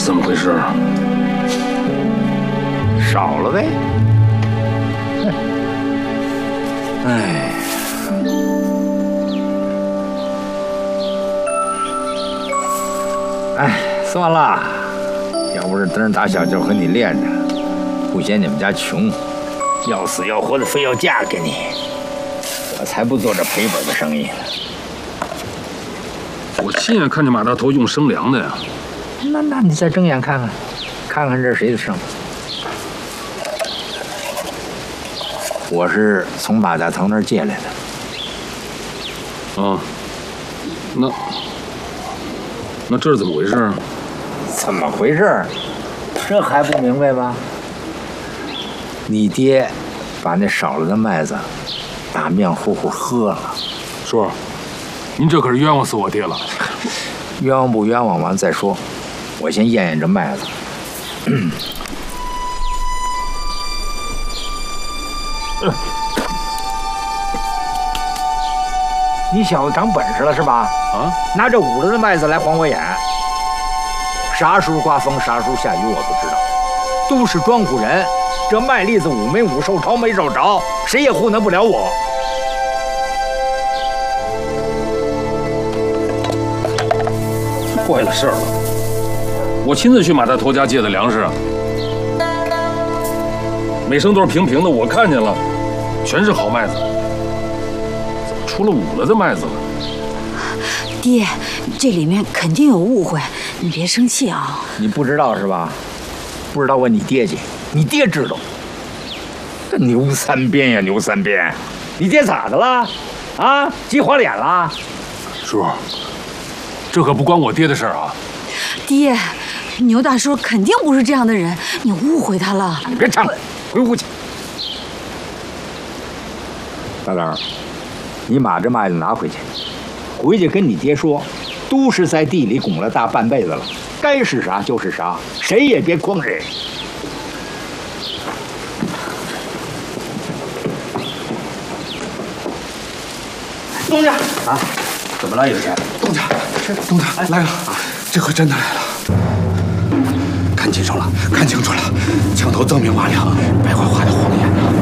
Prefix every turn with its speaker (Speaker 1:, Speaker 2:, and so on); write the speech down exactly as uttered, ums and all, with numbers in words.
Speaker 1: 怎么回事啊？
Speaker 2: 少了呗。哎，哎，算了，要不是等着打小就和你练着，不嫌你们家穷，要死要活的非要嫁给你，我才不做这赔本的生意呢。
Speaker 1: 我亲眼看见马大头用生粮的呀。
Speaker 2: 那那你再睁眼看看，看看这是谁的生？我是从马大头那儿借来的。
Speaker 1: 啊，那那这是怎么回事？
Speaker 2: 怎么回事？这还不明白吗？你爹把那少了的麦子打面糊糊喝了。
Speaker 1: 叔，您这可是冤枉死我爹了。
Speaker 2: 冤枉不冤枉完再说，我先验验这麦子。嗯嗯、你小子长本事了是吧？
Speaker 1: 啊！
Speaker 2: 拿这捂着的麦子来晃我眼。啥时候刮风，啥时候下雨我不知道。都是庄户人，这麦粒子捂没捂，受潮没受潮，谁也糊弄不了我。
Speaker 1: 坏了事儿了！我亲自去马大头家借的粮食，每升都是平平的，我看见了，全是好麦子，怎么出了捂了的麦子了？
Speaker 3: 爹，这里面肯定有误会，你别生气啊。
Speaker 2: 你不知道是吧？不知道问你爹去，你爹知道。这牛三鞭呀，牛三鞭！你爹咋的了？啊，急黄脸了？
Speaker 1: 叔，这可不关我爹的事儿啊！
Speaker 3: 爹，牛大叔肯定不是这样的人，你误会他了。
Speaker 2: 你别掺和，回屋去。大刚，你把这麦子拿回去，回去跟你爹说，都是在地里拱了大半辈子了，该是啥就是啥，谁也别诓谁。
Speaker 4: 东家
Speaker 2: 啊，怎么了，有钱？
Speaker 4: 东家，东家来了，这回真的来了。看清楚了，看清楚了，墙头锃明瓦亮，白花花的黄眼，